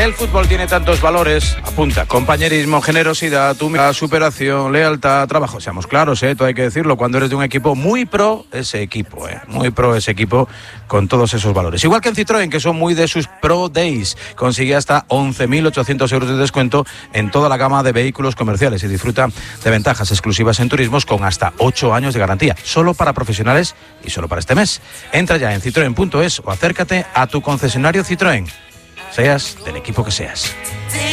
El fútbol tiene tantos valores, apunta: compañerismo, generosidad, humildad, superación, lealtad, trabajo. Seamos claros, todo hay que decirlo, cuando eres de un equipo muy pro, ese equipo, con todos esos valores. Igual que en Citroën, que son muy de sus Pro Days, consigue hasta 11.800 euros de descuento en toda la gama de vehículos comerciales y disfruta de ventajas exclusivas en turismos con hasta 8 años de garantía, solo para profesionales y solo para este mes. Entra ya en citroen.es o acércate a tu concesionario Citroën, seas del equipo que seas.